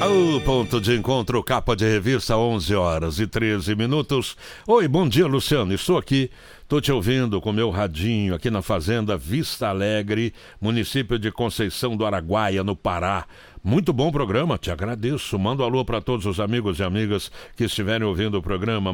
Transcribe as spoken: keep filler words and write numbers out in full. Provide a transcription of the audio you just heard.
O ponto de encontro, capa de revista, onze horas e treze minutos. Oi, bom dia, Luciano. Estou aqui, estou te ouvindo com meu radinho aqui na fazenda Vista Alegre, município de Conceição do Araguaia, no Pará. Muito bom programa, te agradeço. Mando um alô para todos os amigos e amigas que estiverem ouvindo o programa.